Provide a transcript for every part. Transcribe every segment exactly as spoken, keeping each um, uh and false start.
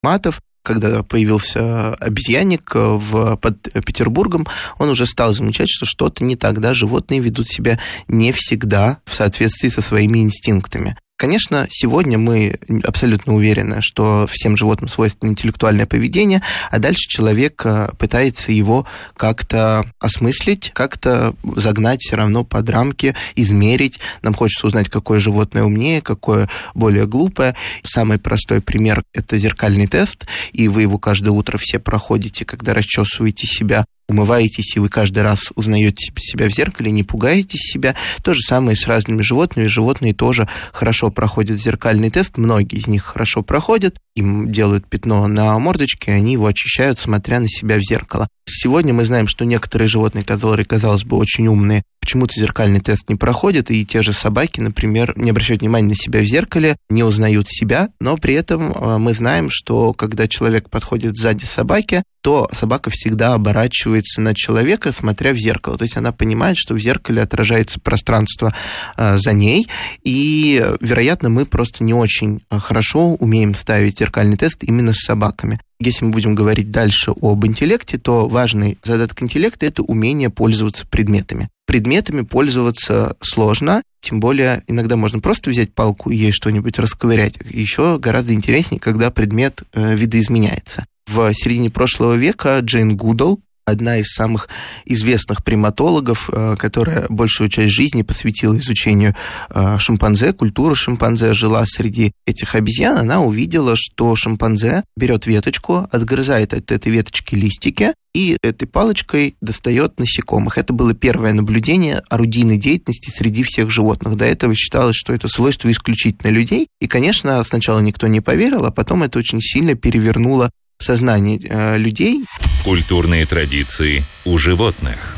приматов. Когда появился обезьянник в, под Петербургом, он уже стал замечать, что что-то не так, да, животные ведут себя не всегда в соответствии со своими инстинктами. Конечно, сегодня мы абсолютно уверены, что всем животным свойственно интеллектуальное поведение, а дальше человек пытается его как-то осмыслить, как-то загнать все равно под рамки, измерить. Нам хочется узнать, какое животное умнее, какое более глупое. Самый простой пример – это зеркальный тест, и вы его каждое утро все проходите, когда расчесываете себя, умываетесь, и вы каждый раз узнаете себя в зеркале, не пугаетесь себя. То же самое с разными животными. Животные тоже хорошо проходят зеркальный тест. Многие из них хорошо проходят. Им делают пятно на мордочке, и они его очищают, смотря на себя в зеркало. Сегодня мы знаем, что некоторые животные, которые, казалось бы, очень умные, почему-то зеркальный тест не проходят, и те же собаки, например, не обращают внимания на себя в зеркале, не узнают себя, но при этом мы знаем, что когда человек подходит сзади собаки, то собака всегда оборачивается на человека, смотря в зеркало. То есть она понимает, что в зеркале отражается пространство э, за ней, и, вероятно, мы просто не очень хорошо умеем ставить зеркальный тест именно с собаками. Если мы будем говорить дальше об интеллекте, то важный задаток интеллекта – это умение пользоваться предметами. Предметами пользоваться сложно, тем более иногда можно просто взять палку и ей что-нибудь расковырять. Еще гораздо интереснее, когда предмет э, видоизменяется. В середине прошлого века Джейн Гудал, одна из самых известных приматологов, которая большую часть жизни посвятила изучению шимпанзе, культуры шимпанзе, жила среди этих обезьян, она увидела, что шимпанзе берет веточку, отгрызает от этой веточки листики и этой палочкой достает насекомых. Это было первое наблюдение орудийной деятельности среди всех животных. До этого считалось, что это свойство исключительно людей. И, конечно, сначала никто не поверил, а потом это очень сильно перевернуло сознание э, людей. Культурные традиции у животных.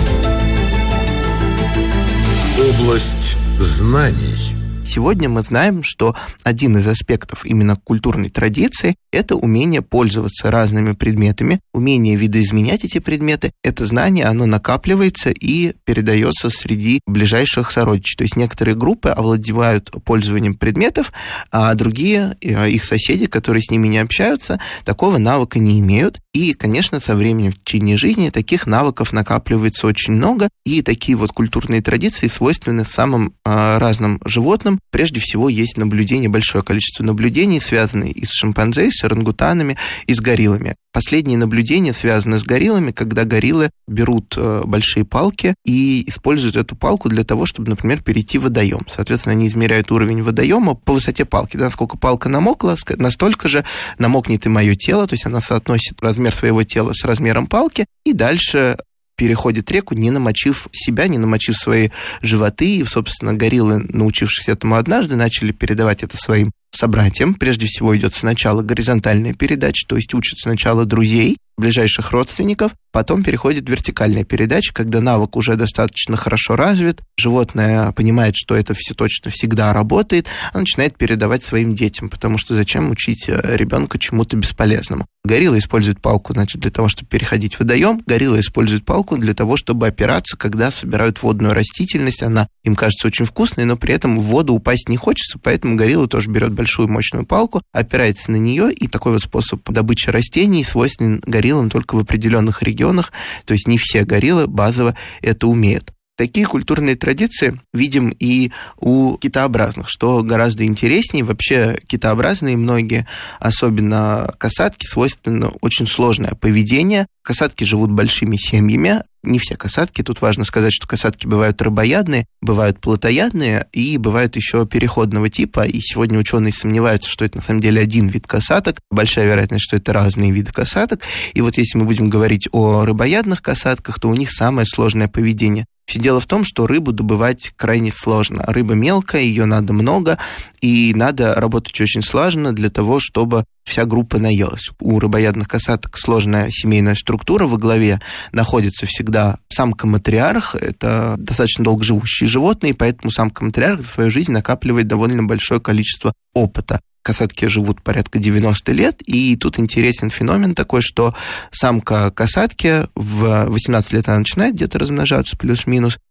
Область знаний. Сегодня мы знаем, что один из аспектов именно культурной традиции – это умение пользоваться разными предметами, умение видоизменять эти предметы. Это знание, оно накапливается и передается среди ближайших сородичей. То есть некоторые группы овладевают пользованием предметов, а другие, их соседи, которые с ними не общаются, такого навыка не имеют. И, конечно, со временем в течение жизни таких навыков накапливается очень много, и такие вот культурные традиции свойственны самым э, разным животным. Прежде всего, есть наблюдения, большое количество наблюдений, связанные и с шимпанзе, и с орангутанами, и с гориллами. Последние наблюдения связаны с гориллами, когда гориллы берут э, большие палки и используют эту палку для того, чтобы, например, перейти в водоем. Соответственно, они измеряют уровень водоема по высоте палки. Да, насколько палка намокла, настолько же намокнет и мое тело, то есть она соотносит размер своего тела с размером палки, и дальше переходит реку, не намочив себя, не намочив свои животы. И, собственно, гориллы, научившись этому однажды, начали передавать это своим собратьям. Прежде всего идет сначала горизонтальная передача, то есть учат сначала друзей, ближайших родственников, потом переходит вертикальная передача, когда навык уже достаточно хорошо развит, животное понимает, что это все точно всегда работает, оно начинает передавать своим детям, потому что зачем учить ребенка чему-то бесполезному. Горилла использует палку, значит, для того, чтобы переходить в водоем, горилла использует палку для того, чтобы опираться, когда собирают водную растительность, она им кажется очень вкусной, но при этом в воду упасть не хочется, поэтому горилла тоже берет большую мощную палку, опирается на нее, и такой вот способ добычи растений свойственен гориллам только в определенных регионах, то есть не все гориллы базово это умеют. Такие культурные традиции видим и у китообразных, что гораздо интереснее. Вообще китообразные многие, особенно касатки, свойственно очень сложное поведение. Касатки живут большими семьями. Не все касатки. Тут важно сказать, что касатки бывают рыбоядные, бывают плотоядные и бывают еще переходного типа. И сегодня ученые сомневаются, что это на самом деле один вид касаток. Большая вероятность, что это разные виды касаток. И вот если мы будем говорить о рыбоядных касатках, то у них самое сложное поведение. Все дело в том, что рыбу добывать крайне сложно. Рыба мелкая, ее надо много, и надо работать очень слаженно для того, чтобы вся группа наелась. У рыбоядных касаток сложная семейная структура. Во главе находится всегда самка-матриарх. Это достаточно долгоживущие животные, поэтому самка-матриарх за свою жизнь накапливает довольно большое количество опыта. Касатки живут порядка девяносто лет, и тут интересен феномен такой, что самка касатки в восемнадцать лет она начинает где-то размножаться, плюс-минус,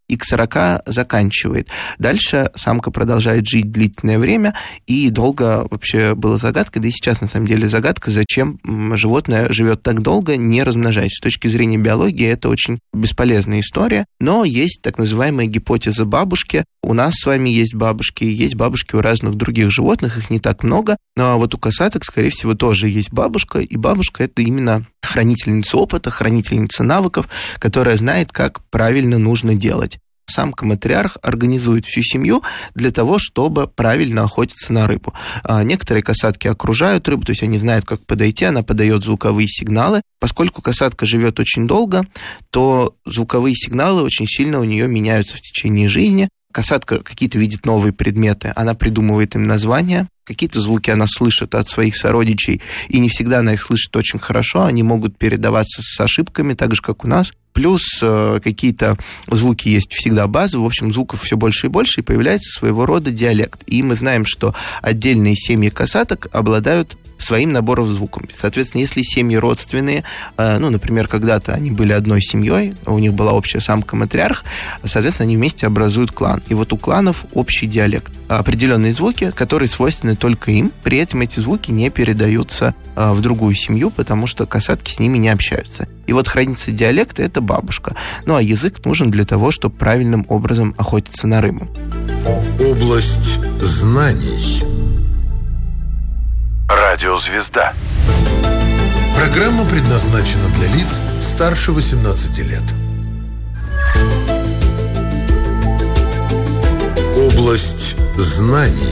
и к сорока заканчивает. Дальше самка продолжает жить длительное время, и долго вообще была загадка, да и сейчас на самом деле загадка, зачем животное живет так долго, не размножаясь. С точки зрения биологии это очень бесполезная история, но есть так называемая гипотеза бабушки. У нас с вами есть бабушки, есть бабушки у разных других животных, их не так много, но вот у косаток, скорее всего, тоже есть бабушка, и бабушка — это именно хранительница опыта, хранительница навыков, которая знает, как правильно нужно делать. Самка-матриарх организует всю семью для того, чтобы правильно охотиться на рыбу. А некоторые косатки окружают рыбу, то есть они знают, как подойти, она подает звуковые сигналы. Поскольку косатка живет очень долго, то звуковые сигналы очень сильно у нее меняются в течение жизни. Косатка какие-то видит новые предметы, она придумывает им названия. Какие-то звуки она слышит от своих сородичей, и не всегда она их слышит очень хорошо, они могут передаваться с ошибками, так же, как у нас. Плюс э, какие-то звуки есть всегда базовые, в общем, звуков все больше и больше, и появляется своего рода диалект. И мы знаем, что отдельные семьи косаток обладают своим набором звуков. Соответственно, если семьи родственные, ну, например, когда-то они были одной семьей, у них была общая самка-матриарх, соответственно, они вместе образуют клан. И вот у кланов общий диалект. Определенные звуки, которые свойственны только им, при этом эти звуки не передаются в другую семью, потому что косатки с ними не общаются. И вот хранитель диалекта — это бабушка. Ну, а язык нужен для того, чтобы правильным образом охотиться на рыбу. Область знаний. Радиозвезда. Программа предназначена для лиц старше восемнадцати лет. Область знаний.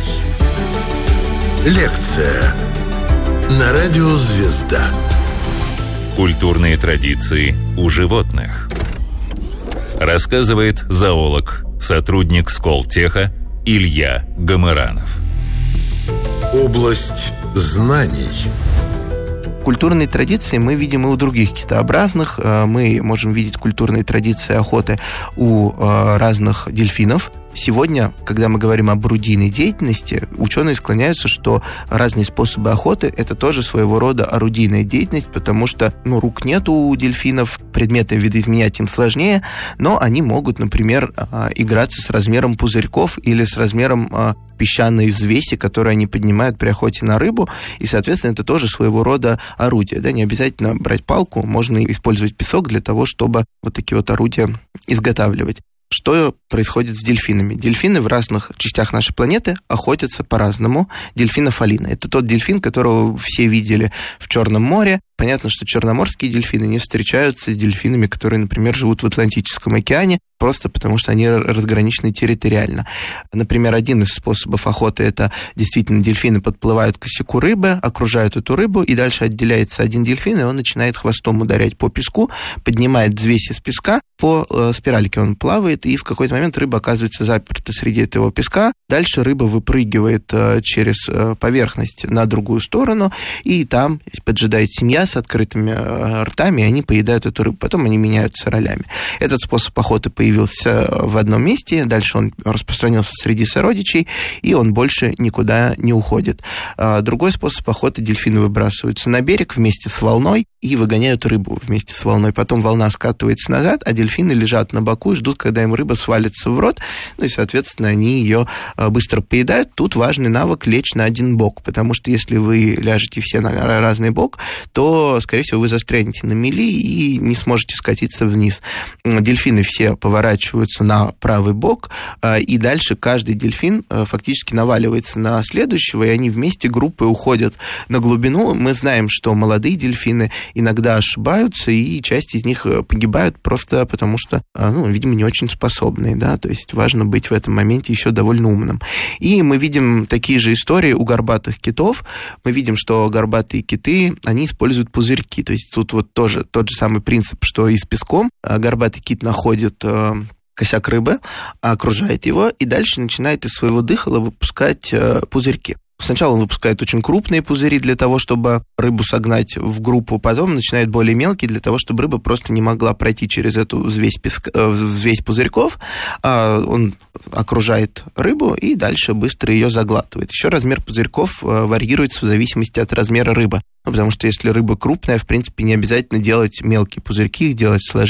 Лекция на радиозвезда. Культурные традиции у животных. Рассказывает зоолог, сотрудник Сколтеха Илья Гамыранов. Область знаний. Культурные традиции мы видим и у других китообразных. Мы можем видеть культурные традиции охоты у разных дельфинов. Сегодня, когда мы говорим об орудийной деятельности, ученые склоняются, что разные способы охоты – это тоже своего рода орудийная деятельность, потому что ну, рук нет у дельфинов, предметы видоизменять им сложнее, но они могут, например, играться с размером пузырьков или с размером песчаной взвеси, которую они поднимают при охоте на рыбу, и, соответственно, это тоже своего рода орудие. Да? Не обязательно брать палку, можно использовать песок для того, чтобы вот такие вот орудия изготавливать. Что происходит с дельфинами? Дельфины в разных частях нашей планеты охотятся по-разному. Дельфинофалина – это тот дельфин, которого все видели в Черном море. Понятно, что черноморские дельфины не встречаются с дельфинами, которые, например, живут в Атлантическом океане, просто потому что они разграничены территориально. Например, один из способов охоты – это действительно дельфины подплывают к косяку рыбы, окружают эту рыбу, и дальше отделяется один дельфин, и он начинает хвостом ударять по песку, поднимает взвесь из песка, по э, спиральке он плавает, и в какой-то момент рыба оказывается заперта среди этого песка. Дальше рыба выпрыгивает э, через э, поверхность на другую сторону, и там поджидает семья с открытыми э, ртами, и они поедают эту рыбу. Потом они меняются ролями. Этот способ охоты появился в одном месте, дальше он распространился среди сородичей, и он больше никуда не уходит. А другой способ охоты — дельфины выбрасываются на берег вместе с волной и выгоняют рыбу вместе с волной. Потом волна скатывается назад, а дельфины лежат на боку и ждут, когда им рыба свалится в рот, ну и, соответственно, они ее быстро поедают. Тут важный навык лечь на один бок, потому что если вы ляжете все на разный бок, то, скорее всего, вы застрянете на мели и не сможете скатиться вниз. Дельфины все поворачиваются на правый бок, и дальше каждый дельфин фактически наваливается на следующего, и они вместе группой уходят на глубину. Мы знаем, что молодые дельфины иногда ошибаются, и часть из них погибают просто потому, что, ну, видимо, не очень способные, да, то есть важно быть в этом моменте еще довольно умным. И мы видим такие же истории у горбатых китов. Мы видим, что горбатые киты, они используют пузырьки, то есть тут вот тоже тот же самый принцип, что и с песком. Горбатый кит находит косяк рыбы, окружает его, и дальше начинает из своего дыхала выпускать пузырьки. Сначала он выпускает очень крупные пузыри для того, чтобы рыбу согнать в группу, потом начинает более мелкие для того, чтобы рыба просто не могла пройти через эту взвесь, песка, взвесь пузырьков. Он окружает рыбу и дальше быстро ее заглатывает. Еще размер пузырьков варьируется в зависимости от размера рыбы. Ну, потому что если рыба крупная, в принципе, не обязательно делать мелкие пузырьки, их делать сложнее.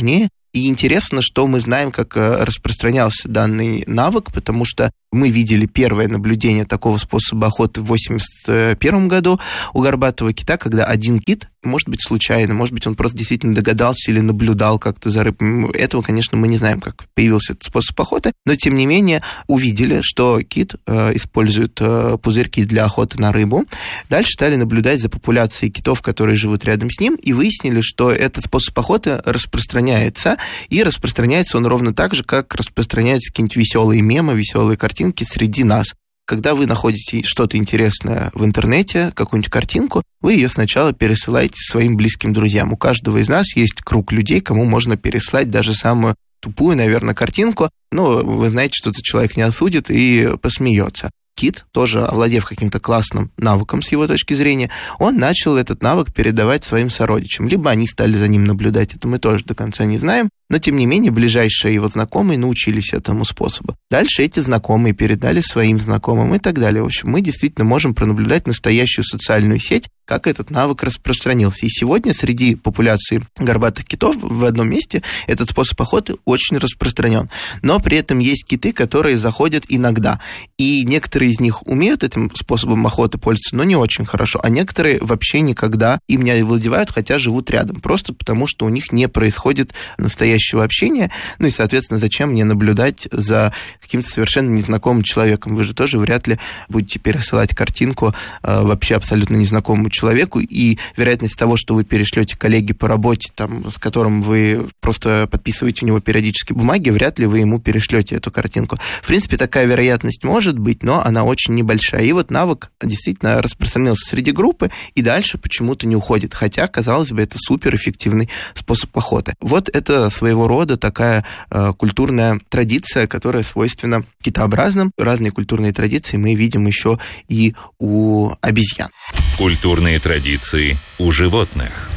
И интересно, что мы знаем, как распространялся данный навык, потому что мы видели первое наблюдение такого способа охоты в восемьдесят первом году у горбатого кита, когда один кит, может быть, случайно, может быть, он просто действительно догадался или наблюдал как-то за рыбой. Этого, конечно, мы не знаем, как появился этот способ охоты, но, тем не менее, увидели, что кит э, использует э, пузырьки для охоты на рыбу. Дальше стали наблюдать за популяцией китов, которые живут рядом с ним, и выяснили, что этот способ охоты распространяется, и распространяется он ровно так же, как распространяются какие-нибудь веселые мемы, веселые картинки среди нас. Когда вы находите что-то интересное в интернете, какую-нибудь картинку, вы ее сначала пересылаете своим близким друзьям. У каждого из нас есть круг людей, кому можно переслать даже самую тупую, наверное, картинку, но вы знаете, что этот человек не осудит и посмеется. Кит, тоже овладев каким-то классным навыком с его точки зрения, он начал этот навык передавать своим сородичам. Либо они стали за ним наблюдать, это мы тоже до конца не знаем, но, тем не менее, ближайшие его знакомые научились этому способу. Дальше эти знакомые передали своим знакомым и так далее. В общем, мы действительно можем пронаблюдать настоящую социальную сеть, как этот навык распространился. И сегодня среди популяции горбатых китов в одном месте этот способ охоты очень распространен. Но при этом есть киты, которые заходят иногда. И некоторые из них умеют этим способом охоты пользоваться, но не очень хорошо. А некоторые вообще никогда им не овладевают, хотя живут рядом. Просто потому, что у них не происходит настоящего общения. Ну и, соответственно, зачем мне наблюдать за каким-то совершенно незнакомым человеком? Вы же тоже вряд ли будете пересылать картинку э, вообще абсолютно незнакомому человеку, и вероятность того, что вы перешлете коллеге по работе, там, с которым вы просто подписываете у него периодически бумаги, вряд ли вы ему перешлете эту картинку. В принципе, такая вероятность может быть, но она очень небольшая. И вот навык действительно распространился среди группы, и дальше почему-то не уходит. Хотя, казалось бы, это суперэффективный способ охоты. Вот это своего рода такая э, культурная традиция, которая свойственна китообразным. Разные культурные традиции мы видим еще и у обезьян. Культурные традиции у животных.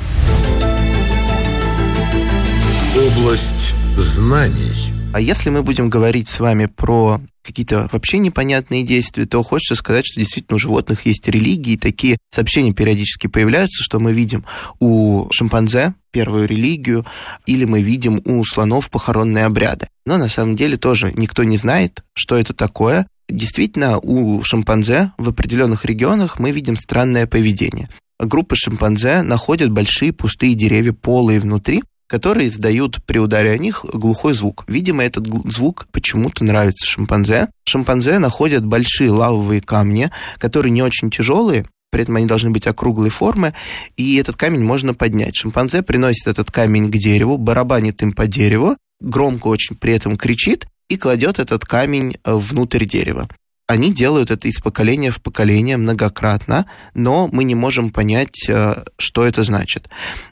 Область знаний. А если мы будем говорить с вами про какие-то вообще непонятные действия, то хочется сказать, что действительно у животных есть религии, такие сообщения периодически появляются, что мы видим у шимпанзе первую религию, или мы видим у слонов похоронные обряды. Но на самом деле тоже никто не знает, что это такое. Действительно, у шимпанзе в определенных регионах мы видим странное поведение. Группы шимпанзе находят большие пустые деревья, полые внутри, которые издают при ударе о них глухой звук. Видимо, этот звук почему-то нравится шимпанзе. Шимпанзе находят большие лавовые камни, которые не очень тяжелые, при этом они должны быть округлой формы, и этот камень можно поднять. Шимпанзе приносит этот камень к дереву, барабанит им по дереву, громко очень при этом кричит и кладет этот камень внутрь дерева. Они делают это из поколения в поколение многократно, но мы не можем понять, что это значит.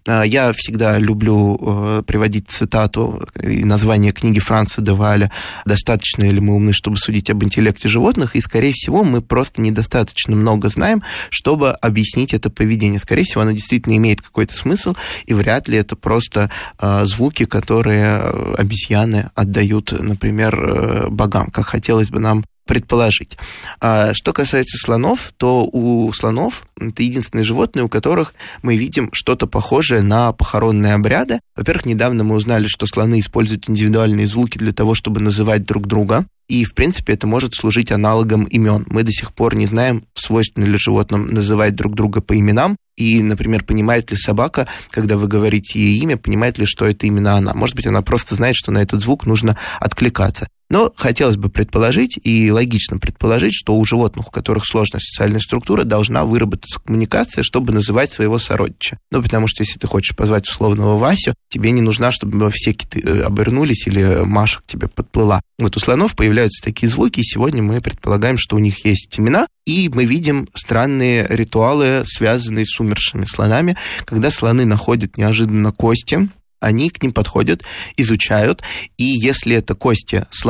Я всегда люблю приводить цитату и название книги Франца де Вааля «Достаточно ли мы умны, чтобы судить об интеллекте животных?» И, скорее всего, мы просто недостаточно много знаем, чтобы объяснить это поведение. Скорее всего, оно действительно имеет какой-то смысл, и вряд ли это просто звуки, которые обезьяны отдают, например, богам, как хотелось бы нам предположить. А что касается слонов, то у слонов это единственные животные, у которых мы видим что-то похожее на похоронные обряды. Во-первых, недавно мы узнали, что слоны используют индивидуальные звуки для того, чтобы называть друг друга. И, в принципе, это может служить аналогом имен. Мы до сих пор не знаем, свойственно ли животным называть друг друга по именам. И, например, понимает ли собака, когда вы говорите ей имя, понимает ли, что это именно она. Может быть, она просто знает, что на этот звук нужно откликаться. Но хотелось бы предположить, и логично предположить, что у животных, у которых сложная социальная структура, должна выработаться коммуникация, чтобы называть своего сородича. Ну, потому что если ты хочешь позвать условного Васю, тебе не нужно, чтобы все киты обернулись или Маша к тебе подплыла. Вот у слонов появляются такие звуки, и сегодня мы предполагаем, что у них есть имена, и мы видим странные ритуалы, связанные с умершими слонами, когда слоны находят неожиданно кости, они к ним подходят, изучают, и если это кости слонов,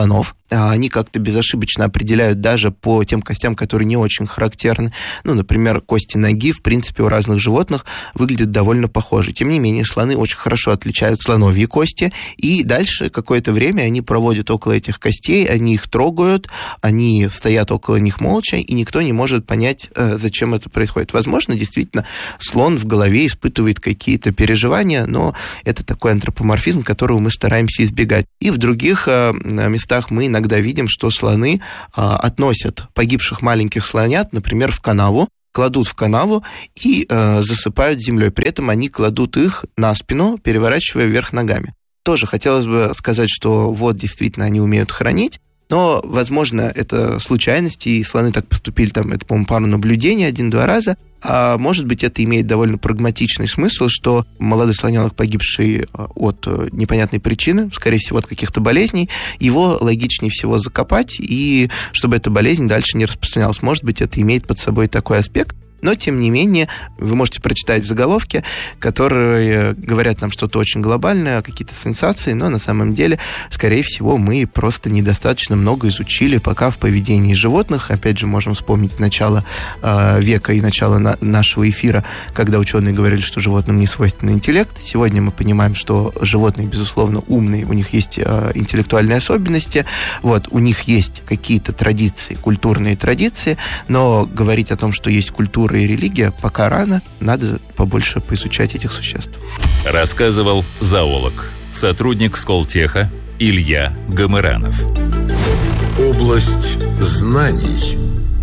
они как-то безошибочно определяют даже по тем костям, которые не очень характерны. Ну, например, кости ноги, в принципе, у разных животных выглядят довольно похожи. Тем не менее, слоны очень хорошо отличают слоновьи кости, и дальше какое-то время они проводят около этих костей, они их трогают, они стоят около них молча, и никто не может понять, зачем это происходит. Возможно, действительно, слон в голове испытывает какие-то переживания, но это такой антропоморфизм, которого мы стараемся избегать. И в других местах мы иногда Иногда видим, что слоны а, относят погибших маленьких слонят, например, в канаву, кладут в канаву и а, засыпают землей. При этом они кладут их на спину, переворачивая вверх ногами. Тоже хотелось бы сказать, что вот действительно они умеют хранить, но, возможно, это случайность, и слоны так поступили, там, это, по-моему, пару наблюдений, один-два раза, а может быть, это имеет довольно прагматичный смысл, что молодой слоненок, погибший от непонятной причины, скорее всего, от каких-то болезней, его логичнее всего закопать, и чтобы эта болезнь дальше не распространялась. Может быть, это имеет под собой такой аспект. Но, тем не менее, вы можете прочитать заголовки, которые говорят нам что-то очень глобальное, какие-то сенсации, но на самом деле, скорее всего, мы просто недостаточно много изучили пока в поведении животных. Опять же, можем вспомнить начало э, века и начало на- нашего эфира, когда ученые говорили, что животным не свойственен интеллект. Сегодня мы понимаем, что животные, безусловно, умные, у них есть э, интеллектуальные особенности, вот, у них есть какие-то традиции, культурные традиции, но говорить о том, что есть культура и религия, пока рано, надо побольше поизучать этих существ. Рассказывал зоолог, сотрудник Сколтеха Илья Гамыранов. Область знаний.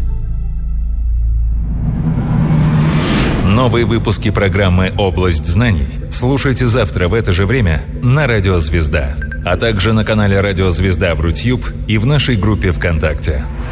Новые выпуски программы «Область знаний» слушайте завтра в это же время на Радио Звезда, а также на канале Радио Звезда в Рутьюб и в нашей группе ВКонтакте.